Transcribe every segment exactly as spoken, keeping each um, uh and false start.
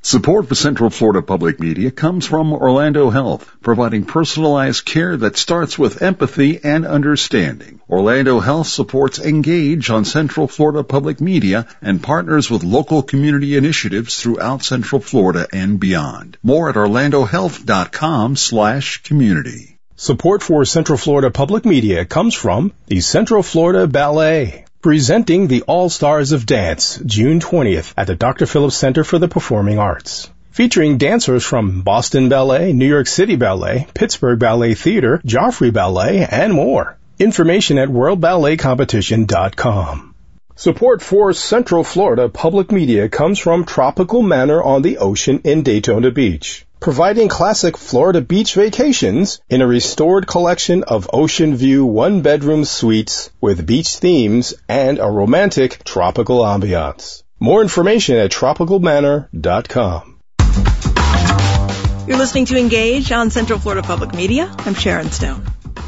Support for Central Florida Public Media comes from Orlando Health, providing personalized care that starts with empathy and understanding. Orlando Health supports Engage on Central Florida Public Media and partners with local community initiatives throughout Central Florida and beyond. More at orlandohealth.com slash community. Support for Central Florida Public Media comes from the Central Florida Ballet, presenting the All-Stars of Dance, June twentieth at the Doctor Phillips Center for the Performing Arts. Featuring dancers from Boston Ballet, New York City Ballet, Pittsburgh Ballet Theater, Joffrey Ballet, and more. Information at world ballet competition dot com. Support for Central Florida Public Media comes from Tropical Manor on the Ocean in Daytona Beach, providing classic Florida beach vacations in a restored collection of ocean view one-bedroom suites with beach themes and a romantic tropical ambiance. More information at tropical manor dot com. You're listening to Engage on Central Florida Public Media. I'm Sharon Stone.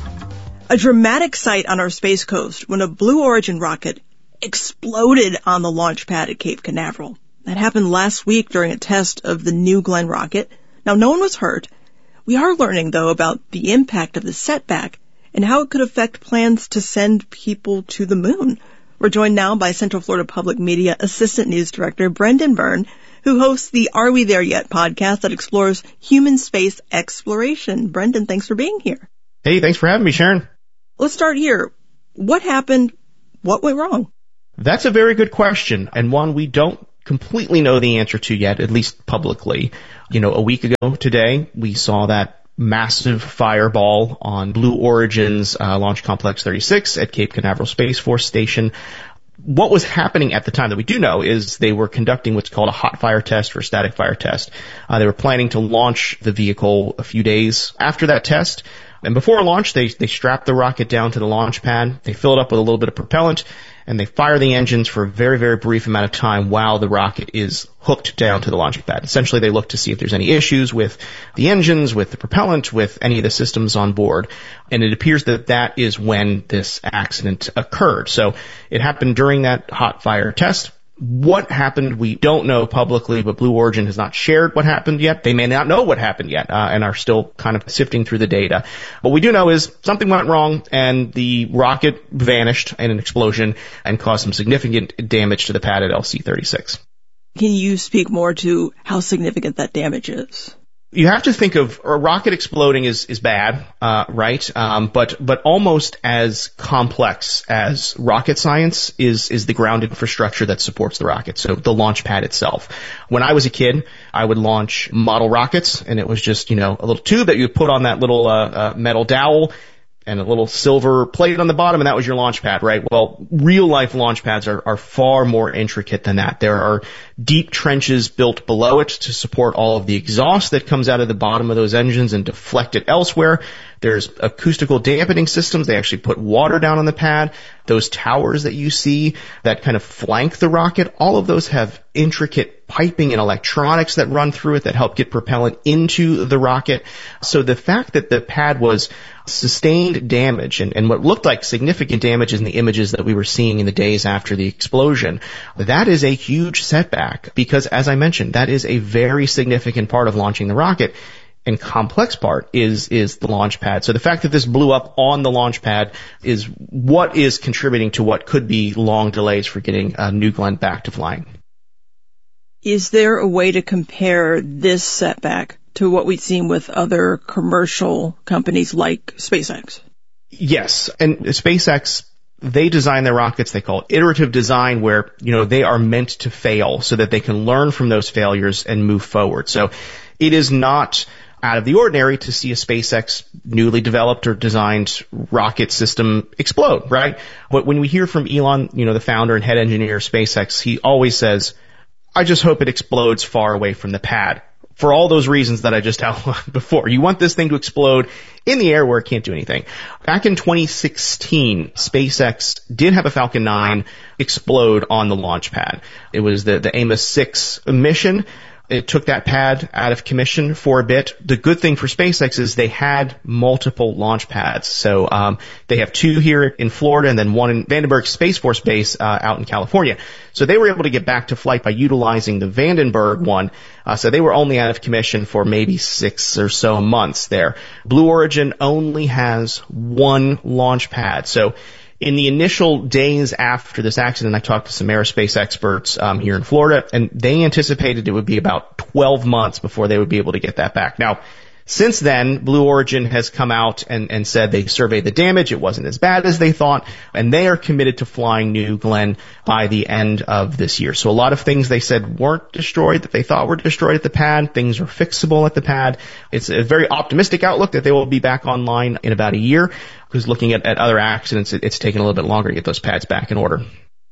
A dramatic sight on our Space Coast when a Blue Origin rocket exploded on the launch pad at Cape Canaveral. That happened last week during a test of the New Glenn rocket. Now, no one was hurt. We are learning, though, about the impact of the setback and how it could affect plans to send people to the moon. We're joined now by Central Florida Public Media Assistant News Director Brendan Byrne, who hosts the Are We There Yet podcast that explores human space exploration. Brendan, thanks for being here. Hey, thanks for having me, Sharon. Let's start here. What happened? What went wrong? That's a very good question, and one we don't completely know the answer to yet, at least publicly. You know, a week ago today, we saw that massive fireball on Blue Origin's uh, Launch Complex thirty-six at Cape Canaveral Space Force Station. What was happening at the time that we do know is they were conducting what's called a hot fire test or a static fire test. Uh, they were planning to launch the vehicle a few days after that test. And before launch, they, they strapped the rocket down to the launch pad. They fill it up with a little bit of propellant, and they fire the engines for a very, very brief amount of time while the rocket is hooked down to the launch pad. Essentially, they look to see if there's any issues with the engines, with the propellant, with any of the systems on board. And it appears that that is when this accident occurred. So it happened during that hot fire test. What happened, we don't know publicly, but Blue Origin has not shared what happened yet. They may not know what happened yet uh, and are still kind of sifting through the data. What we do know is something went wrong and the rocket vanished in an explosion and caused some significant damage to the pad at L C thirty-six. Can you speak more to how significant that damage is? You have to think of a rocket exploding is is bad, uh, right? Um, but but almost as complex as rocket science is is the ground infrastructure that supports the rocket. So the launch pad itself. When I was a kid, I would launch model rockets, and it was just you know a little tube that you would put on that little uh, uh, metal dowel and a little silver plate on the bottom, and that was your launch pad, right? Well, real-life launch pads are, are far more intricate than that. There are deep trenches built below it to support all of the exhaust that comes out of the bottom of those engines and deflect it elsewhere. There's acoustical dampening systems. They actually put water down on the pad. Those towers that you see that kind of flank the rocket, all of those have intricate piping and electronics that run through it that help get propellant into the rocket. So the fact that the pad was sustained damage and, and what looked like significant damage in the images that we were seeing in the days after the explosion, that is a huge setback because, as I mentioned, that is a very significant part of launching the rocket. And complex part is is the launch pad. So the fact that this blew up on the launch pad is what is contributing to what could be long delays for getting uh, New Glenn back to flying. Is there a way to compare this setback to what we've seen with other commercial companies like SpaceX? Yes, and SpaceX, they design their rockets, they call it iterative design, where, you know, they are meant to fail so that they can learn from those failures and move forward. So it is not out of the ordinary to see a SpaceX newly developed or designed rocket system explode, right? But when we hear from Elon, you know, the founder and head engineer of SpaceX, he always says, I just hope it explodes far away from the pad. For all those reasons that I just outlined before. You want this thing to explode in the air where it can't do anything. Back in twenty sixteen, SpaceX did have a Falcon nine explode on the launch pad. It was the, the Amos six mission. It took that pad out of commission for a bit. The good thing for SpaceX is they had multiple launch pads. So um, they have two here in Florida and then one in Vandenberg Space Force Base uh, out in California. So they were able to get back to flight by utilizing the Vandenberg one. Uh, so they were only out of commission for maybe six or so months there. Blue Origin only has one launch pad. So in the initial days after this accident, I talked to some aerospace experts um, here in Florida, and they anticipated it would be about twelve months before they would be able to get that back. Now, since then, Blue Origin has come out and, and said they surveyed the damage. It wasn't as bad as they thought, and they are committed to flying New Glenn by the end of this year. So a lot of things they said weren't destroyed that they thought were destroyed at the pad. Things are fixable at the pad. It's a very optimistic outlook that they will be back online in about a year, because looking at, at other accidents, it, it's taken a little bit longer to get those pads back in order.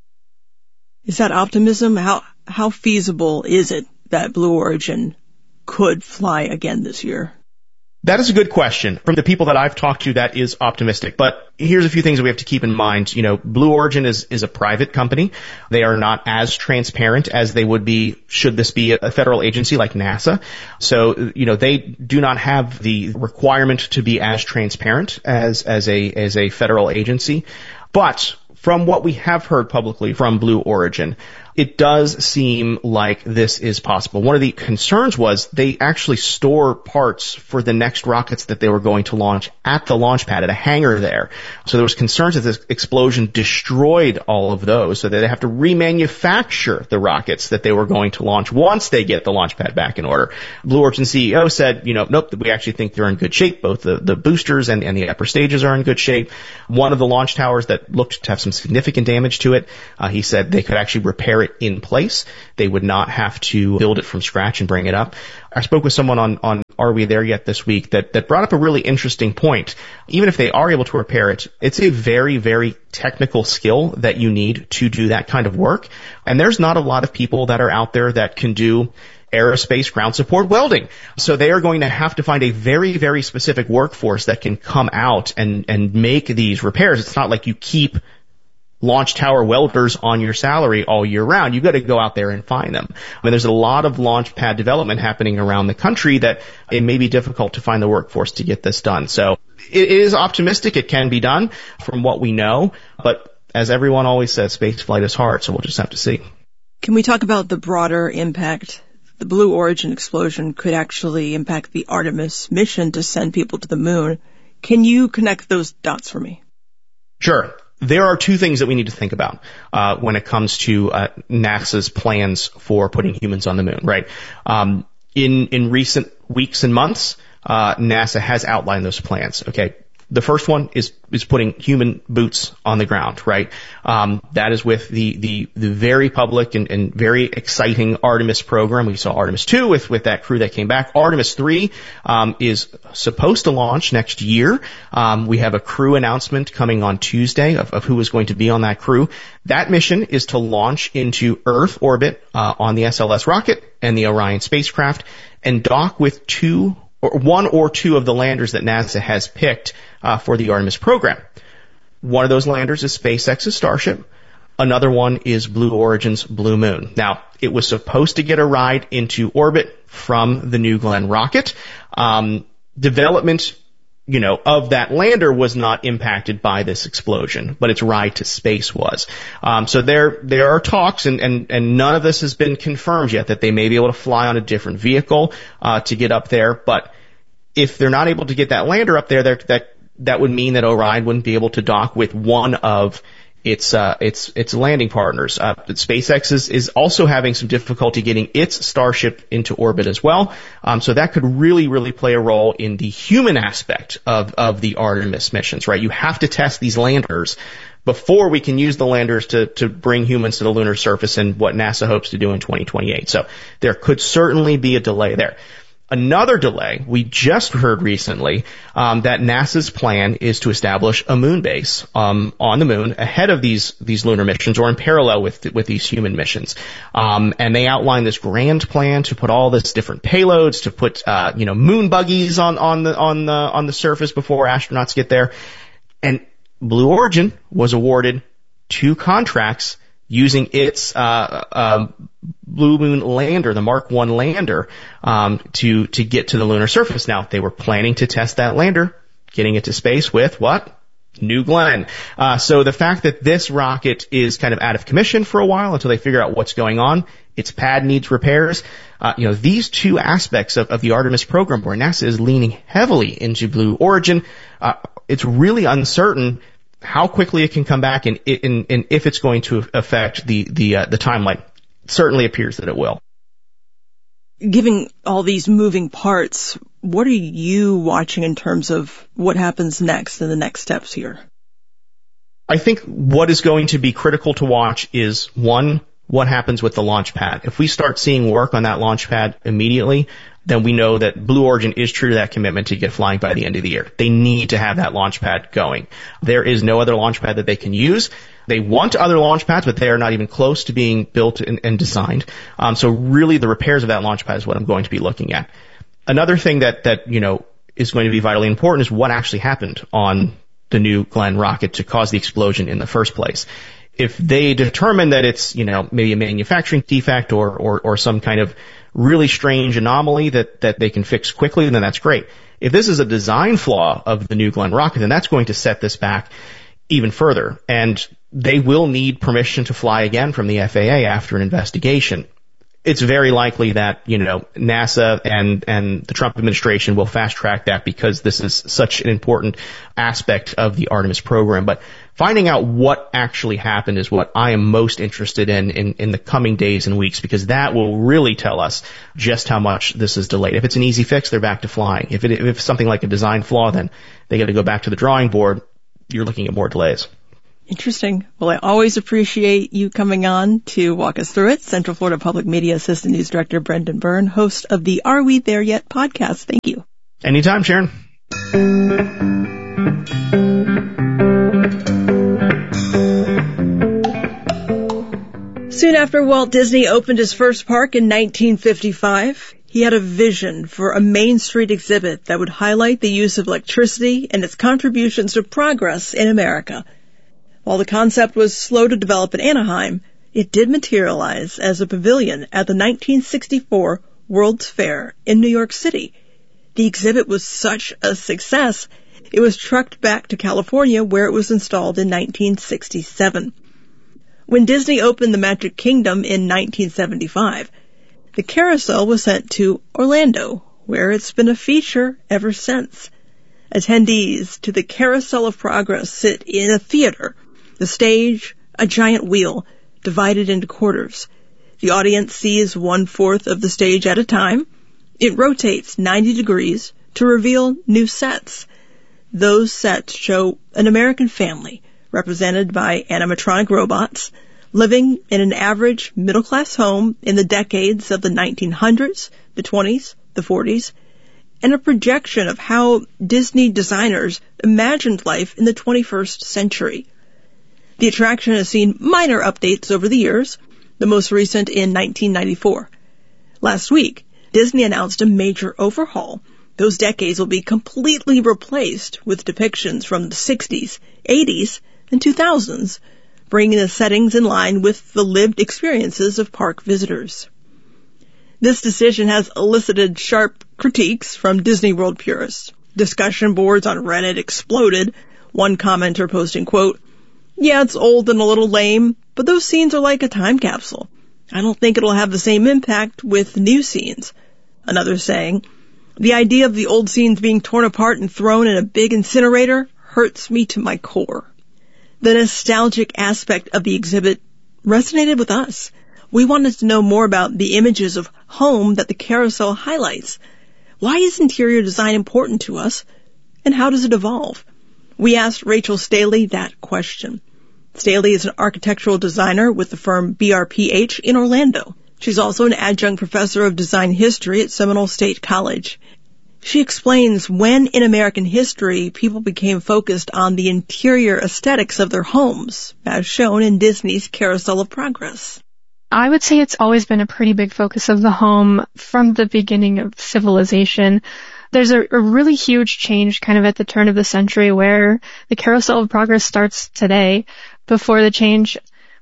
Is that optimism? How how feasible is it that Blue Origin could fly again this year? That is a good question. From the people that I've talked to, that is optimistic. But here's a few things that we have to keep in mind. You know, Blue Origin is, is a private company. They are not as transparent as they would be should this be a federal agency like NASA. So, you know, they do not have the requirement to be as transparent as, as a, as a federal agency. But from what we have heard publicly from Blue Origin, it does seem like this is possible. One of the concerns was they actually store parts for the next rockets that they were going to launch at the launch pad, at a hangar there. So there was concerns that this explosion destroyed all of those, so that they have to remanufacture the rockets that they were going to launch once they get the launch pad back in order. Blue Origin C E O said, you know, nope, we actually think they're in good shape. Both the, the boosters and, and the upper stages are in good shape. One of the launch towers that looked to have some significant damage to it, uh, he said they could actually repair it in place. They would not have to build it from scratch and bring it up. I spoke with someone on, on Are We There Yet this week that, that brought up a really interesting point. Even if they are able to repair it, it's a very, very technical skill that you need to do that kind of work. And there's not a lot of people that are out there that can do aerospace ground support welding. So they are going to have to find a very, very specific workforce that can come out and, and make these repairs. It's not like you keep launch tower welders on your salary all year round. You've got to go out there and find them. I mean, there's a lot of launch pad development happening around the country that it may be difficult to find the workforce to get this done. So it is optimistic. It can be done from what we know. But as everyone always says, space flight is hard, so we'll just have to see. Can we talk about the broader impact? The Blue Origin explosion could actually impact the Artemis mission to send people to the moon. Can you connect those dots for me? Sure. There are two things that we need to think about uh, when it comes to uh, NASA's plans for putting humans on the moon, right? Um, in in recent weeks and months, uh, NASA has outlined those plans. Okay, the first one is is putting human boots on the ground, right? Um, that is with the the the very public and, and very exciting Artemis program. We saw Artemis two with with that crew that came back. Artemis three um, is supposed to launch next year. Um, we have a crew announcement coming on Tuesday of, of who is going to be on that crew. That mission is to launch into Earth orbit uh, on the S L S rocket and the Orion spacecraft and dock with two or one or two of the landers that NASA has picked uh, for the Artemis program. One of those landers is SpaceX's Starship. Another one is Blue Origin's Blue Moon. Now, it was supposed to get a ride into orbit from the New Glenn rocket. Um, development, you know, of that lander was not impacted by this explosion, but its ride to space was. Um, so there, there are talks, and, and, and none of this has been confirmed yet, that they may be able to fly on a different vehicle, uh, to get up there. But if they're not able to get that lander up there, that, that would mean that Orion wouldn't be able to dock with one of its, uh, its, its landing partners. Uh, SpaceX is, is also having some difficulty getting its Starship into orbit as well. Um, so that could really, really play a role in the human aspect of, of the Artemis missions, right? You have to test these landers before we can use the landers to, to bring humans to the lunar surface, and what NASA hopes to do in twenty twenty-eight. So there could certainly be a delay there. Another delay, we just heard recently um, that NASA's plan is to establish a moon base um, on the moon ahead of these these lunar missions, or in parallel with with these human missions. Um, and they outlined this grand plan to put all this different payloads, to put uh, you know moon buggies on on the on the on the surface before astronauts get there. And Blue Origin was awarded two contracts using its uh, um, Blue Moon lander, the Mark one lander, um, to to get to the lunar surface. Now, they were planning to test that lander, getting it to space with what? New Glenn. Uh, so the fact that this rocket is kind of out of commission for a while until they figure out what's going on, its pad needs repairs. Uh, you know, these two aspects of, of the Artemis program, where NASA is leaning heavily into Blue Origin, uh, it's really uncertain how quickly it can come back and, and, and if it's going to affect the the uh, the timeline. It certainly appears that it will. Given all these moving parts, what are you watching in terms of what happens next and the next steps here? I think what is going to be critical to watch is, one, what happens with the launch pad. If we start seeing work on that launch pad immediately, then we know that Blue Origin is true to that commitment to get flying by the end of the year. They need to have that launch pad going. There is no other launch pad that they can use. They want other launch pads, but they are not even close to being built and, and designed. Um, so really the repairs of that launch pad is what I'm going to be looking at. Another thing that, that, you know, is going to be vitally important is what actually happened on the New Glenn rocket to cause the explosion in the first place. If they determine that it's, you know, maybe a manufacturing defect or, or, or some kind of really strange anomaly that, that they can fix quickly, then that's great. If this is a design flaw of the New Glenn rocket, then that's going to set this back even further. And they will need permission to fly again from the F A A after an investigation. It's very likely that, you know, NASA and, and the Trump administration will fast track that because this is such an important aspect of the Artemis program. But finding out what actually happened is what I am most interested in, in in the coming days and weeks, because that will really tell us just how much this is delayed. If it's an easy fix, they're back to flying. If it, if it's something like a design flaw, then they got to go back to the drawing board. You're looking at more delays. Interesting. Well, I always appreciate you coming on to walk us through it. Central Florida Public Media Assistant News Director Brendan Byrne, host of the Are We There Yet podcast. Thank you. Anytime, Sharon. Soon after Walt Disney opened his first park in nineteen fifty-five, he had a vision for a Main Street exhibit that would highlight the use of electricity and its contributions to progress in America. While the concept was slow to develop in Anaheim, it did materialize as a pavilion at the nineteen sixty-four World's Fair in New York City. The exhibit was such a success, it was trucked back to California, where it was installed in nineteen sixty-seven. When Disney opened the Magic Kingdom in nineteen seventy-five, the carousel was sent to Orlando, where it's been a feature ever since. Attendees to the Carousel of Progress sit in a theater, the stage, a giant wheel, divided into quarters. The audience sees one-fourth of the stage at a time. It rotates ninety degrees to reveal new sets. Those sets show an American family, represented by animatronic robots, living in an average middle-class home in the decades of the nineteen hundreds, the twenties, the forties, and a projection of how Disney designers imagined life in the twenty-first century. The attraction has seen minor updates over the years, the most recent in nineteen ninety-four. Last week, Disney announced a major overhaul. Those decades will be completely replaced with depictions from the sixties, eighties, and two thousands, bringing the settings in line with the lived experiences of park visitors. This decision has elicited sharp critiques from Disney World purists. Discussion boards on Reddit exploded, one commenter posting, quote, "Yeah, it's old and a little lame, but those scenes are like a time capsule. I don't think it'll have the same impact with new scenes." Another saying, "The idea of the old scenes being torn apart and thrown in a big incinerator hurts me to my core." The nostalgic aspect of the exhibit resonated with us. We wanted to know more about the images of home that the carousel highlights. Why is interior design important to us, and how does it evolve? We asked Rachel Staley that question. Staley is an architectural designer with the firm B R P H in Orlando. She's also an adjunct professor of design history at Seminole State College. She explains when in American history people became focused on the interior aesthetics of their homes, as shown in Disney's Carousel of Progress. I would say it's always been a pretty big focus of the home from the beginning of civilization. There's a, a really huge change kind of at the turn of the century where the Carousel of Progress starts today. Before the change,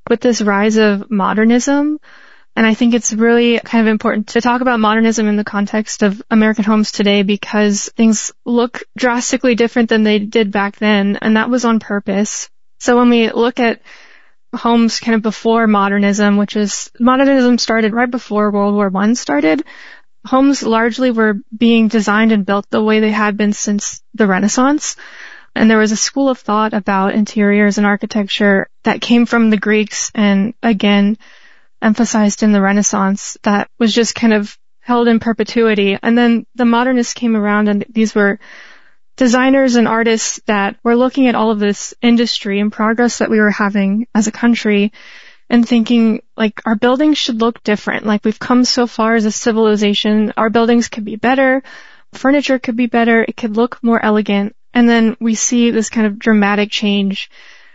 with this rise of modernism. And I think it's really kind of important to talk about modernism in the context of American homes today because things look drastically different than they did back then, and that was on purpose. So when we look at homes kind of before modernism, which is, modernism started right before World War One started, homes largely were being designed and built the way they had been since the Renaissance. And there was a school of thought about interiors and architecture that came from the Greeks and, again, emphasized in the Renaissance that was just kind of held in perpetuity. And then the modernists came around, and these were designers and artists that were looking at all of this industry and progress that we were having as a country and thinking, like, our buildings should look different. Like, we've come so far as a civilization. Our buildings could be better. Furniture could be better. It could look more elegant. And then we see this kind of dramatic change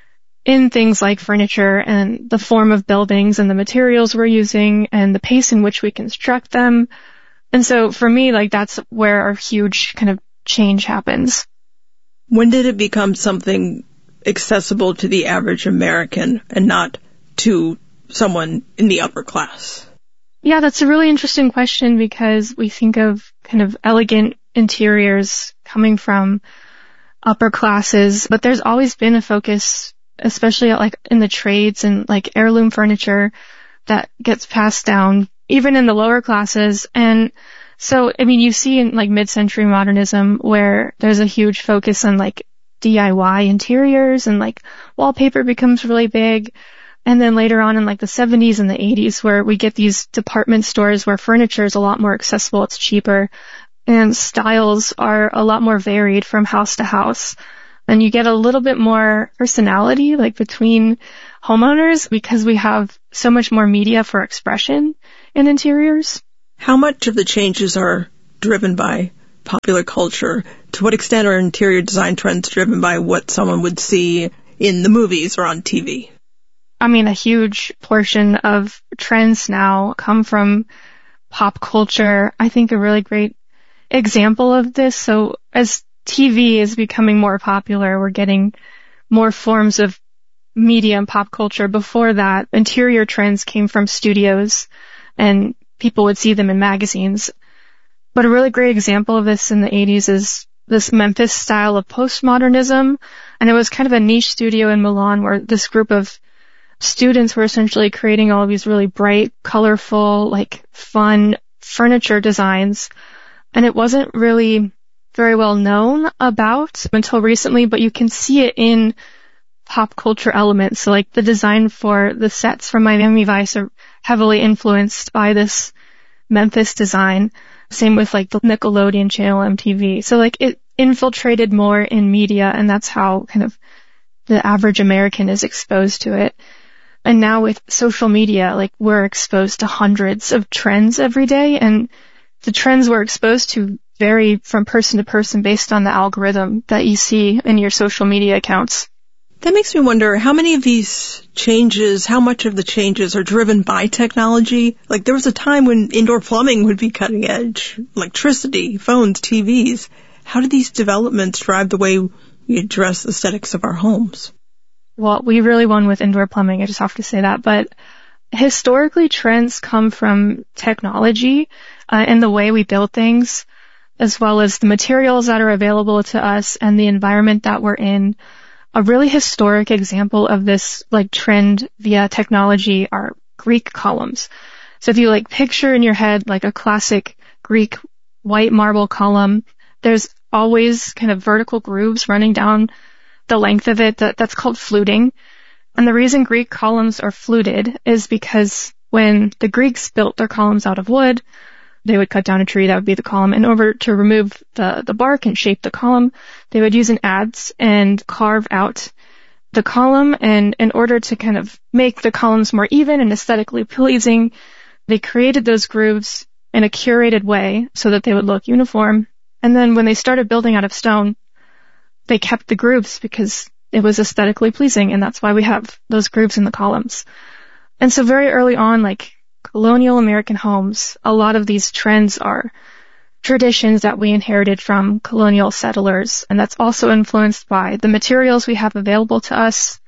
in things like furniture and the form of buildings and the materials we're using and the pace in which we construct them. And so for me, like, that's where our huge kind of change happens. When did it become something accessible to the average American and not to someone in the upper class? Yeah, that's a really interesting question because we think of kind of elegant interiors coming from upper classes, but there's always been a focus, especially like in the trades and like heirloom furniture that gets passed down even in the lower classes. And so, I mean, you see in like mid-century modernism where there's a huge focus on like D I Y interiors and like wallpaper becomes really big. And then later on in like the seventies and the eighties where we get these department stores where furniture is a lot more accessible, it's cheaper, and styles are a lot more varied from house to house. And you get a little bit more personality like between homeowners because we have so much more media for expression in interiors. How much of the changes are driven by popular culture? To what extent are interior design trends driven by what someone would see in the movies or on T V? I mean, a huge portion of trends now come from pop culture. I think a really great example of this, so as T V is becoming more popular, we're getting more forms of media and pop culture. Before that, interior trends came from studios and people would see them in magazines. But a really great example of this in the eighties is this Memphis style of postmodernism. And it was kind of a niche studio in Milan where this group of students were essentially creating all of these really bright, colorful, like fun furniture designs. And it wasn't really very well known about until recently, but you can see it in pop culture elements. So like the design for the sets from Miami Vice are heavily influenced by this Memphis design. Same with like the Nickelodeon channel M T V. So like it infiltrated more in media, and that's how kind of the average American is exposed to it. And now with social media, like we're exposed to hundreds of trends every day, and the trends we're exposed to vary from person to person based on the algorithm that you see in your social media accounts. That makes me wonder how many of these changes, how much of the changes are driven by technology? Like there was a time when indoor plumbing would be cutting edge, electricity, phones, T Vs. How do these developments drive the way we address aesthetics of our homes? Well, we really won with indoor plumbing, I just have to say that. But historically, trends come from technology uh, and the way we build things, as well as the materials that are available to us and the environment that we're in. A really historic example of this like trend via technology are Greek columns. So if you like picture in your head like a classic Greek white marble column, there's always kind of vertical grooves running down the length of it. That, that's called fluting. And the reason Greek columns are fluted is because when the Greeks built their columns out of wood, they would cut down a tree, that would be the column. In order to remove the, the bark and shape the column, they would use an adze and carve out the column. And in order to kind of make the columns more even and aesthetically pleasing, they created those grooves in a curated way so that they would look uniform. And then when they started building out of stone, they kept the grooves because it was aesthetically pleasing. And that's why we have those grooves in the columns. And so very early on, like colonial American homes, a lot of these trends are traditions that we inherited from colonial settlers. And that's also influenced by the materials we have available to us,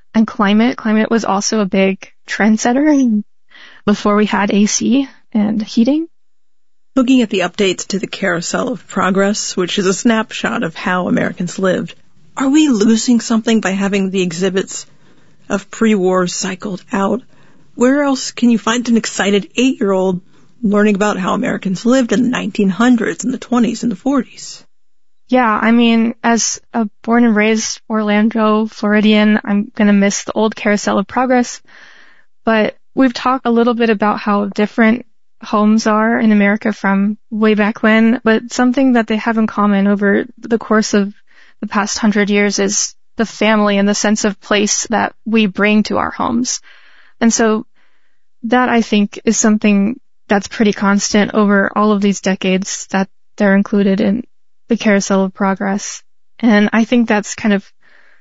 And climate, climate was also a big trendsetter before we had A C and heating. Looking at the updates to the Carousel of Progress, which is a snapshot of how Americans lived, are we losing something by having the exhibits of pre-war cycled out? Where else can you find an excited eight-year-old learning about how Americans lived in the nineteen hundreds and the twenties and the forties? Yeah, I mean, as a born and raised Orlando Floridian, I'm going to miss the old Carousel of Progress. But we've talked a little bit about how different homes are in America from way back when. But something that they have in common over the course of the past hundred years is the family and the sense of place that we bring to our homes. And so that, I think, is something that's pretty constant over all of these decades that they're included in the Carousel of Progress. And I think that's kind of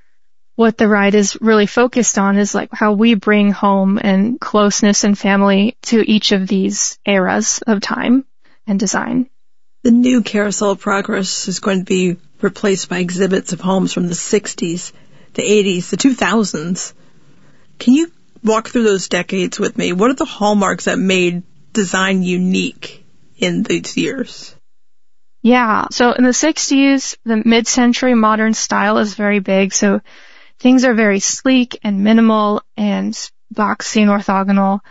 what the ride is really focused on, is like how we bring home and closeness and family to each of these eras of time and design. The new Carousel of Progress is going to be replaced by exhibits of homes from the sixties, the eighties, the two thousands. Can you walk through those decades with me? What are the hallmarks that made design unique in these years? Yeah, so in the sixties, the mid-century modern style is very big. So things are very sleek and minimal and boxy and orthogonal.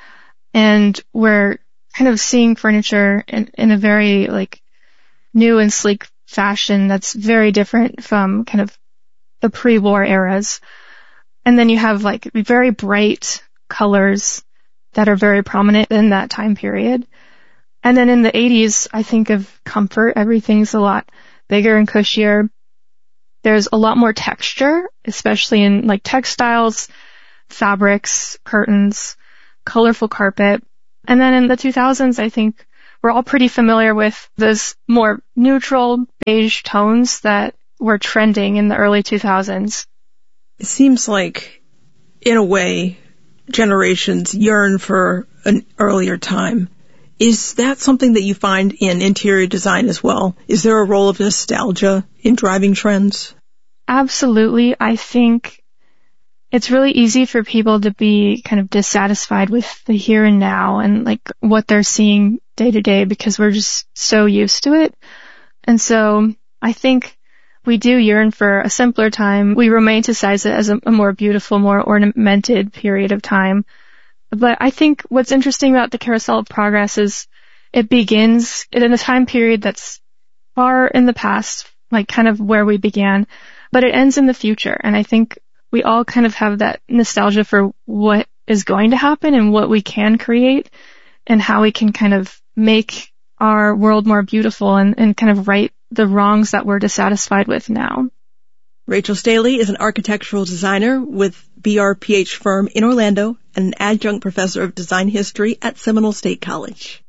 And we're kind of seeing furniture in, in a very like new and sleek fashion that's very different from kind of the pre-war eras. And then you have like very bright colors that are very prominent in that time period. And then in the eighties, I think of comfort. Everything's a lot bigger and cushier. There's a lot more texture, especially in like textiles, fabrics, curtains, colorful carpet. And then in the two thousands, I think we're all pretty familiar with those more neutral beige tones that were trending in the early two thousands. It seems like, in a way, generations yearn for an earlier time. Is that something that you find in interior design as well? Is there a role of nostalgia in driving trends? Absolutely. I think it's really easy for people to be kind of dissatisfied with the here and now and like what they're seeing day to day because we're just so used to it. And so I think we do yearn for a simpler time. We romanticize it as a, a more beautiful, more ornamented period of time. But I think what's interesting about the Carousel of Progress is it begins in a time period that's far in the past, like kind of where we began, but it ends in the future. And I think we all kind of have that nostalgia for what is going to happen and what we can create and how we can kind of make our world more beautiful and, and kind of right the wrongs that we're dissatisfied with now. Rachel Staley is an architectural designer with B R P H firm in Orlando and an adjunct professor of design history at Seminole State College.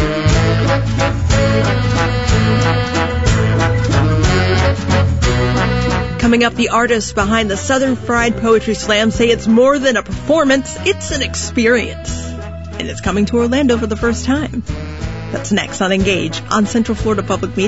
Coming up, the artists behind the Southern Fried Poetry Slam say it's more than a performance, it's an experience. And it's coming to Orlando for the first time. That's next on Engage on Central Florida Public Media.